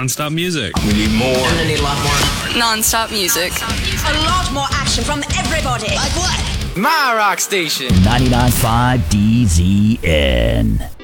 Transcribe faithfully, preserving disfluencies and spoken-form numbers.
Non-stop music. We need more. I'm gonna need a lot more. Non-stop music. A lot more action from everybody. Like what? My rock station. ninety-nine point five D Z N.